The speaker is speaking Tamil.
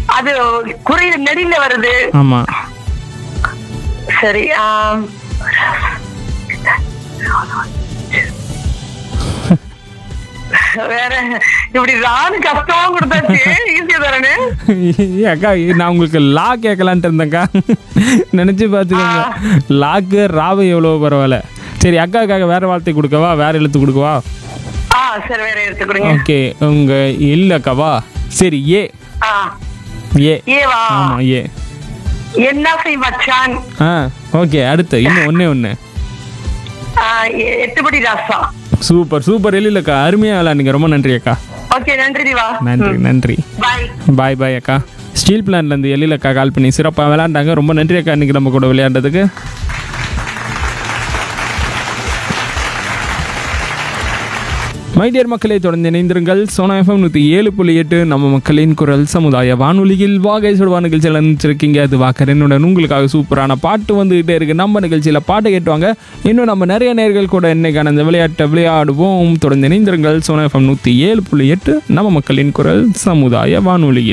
அது குறி நெடில வருது. ஆமா. சரி. வேற இப்படி ராணு கஷ்டமா கொடுத்தாச்சு, ஈஸியா தரேன்னு. அக்கா நான் உங்களுக்கு லா கேட்கலான்ட்டு இருந்தேன்க்கா, நினைச்சு பார்த்துக்கோங்க. லாக்கு ராவு எவ்வளோ பரவாயில்ல. சரி அக்காவுக்காக வேற வார்த்தை கொடுக்கவா, வேற எழுத்து கொடுக்கவா? சரி வேற எடுத்து கொடுங்க. ஓகே உங்க இல்லக்கவா? சரி ஏ. ஏ. ஏவா? ஆமா ஏ. என்ன செய் மச்சான். ஓகே அடுத்து இன்னும் ஒண்ணே. 8 படி ராசா. சூப்பர் சூப்பர் இல்லக்கா, அருமையா விளையாடுங்க. ரொம்ப நன்றி அக்கா. ஓகே நன்றி திவா. நன்றி. பாய் பாய் அக்கா. ஸ்டீல் பிளான்லேருந்து எழிலக்கா கால் பண்ணி சிறப்பாக விளையாண்டாங்க. ரொம்ப நன்றி அக்கா இன்னைக்கு நம்ம கூட விளையாண்டதுக்கு. மைடியர் மக்களை தொடர்ந்து இணைந்திருங்கள். சோனா எஃப்எம் 107.8 நம்ம மக்களின் குரல் சமுதாய வானொலியில் வாகை சுடுவா நிகழ்ச்சியில் நினைச்சிருக்கீங்க. அது வாக்கரனுடன் உங்களுக்காக சூப்பரான பாட்டு வந்துகிட்டே இருக்கு. நம்ம நிகழ்ச்சியில் பாட்டு கேட்டுவாங்க. இன்னும் நம்ம நிறைய நேர்கள் கூட இன்னைக்கான அந்த விளையாட்டை விளையாடுவோம். தொடர்ந்து இணைந்திருங்கள். சோனா எஃப்எம் 107.8 நம்ம மக்களின் குரல் சமுதாய வானொலியில்.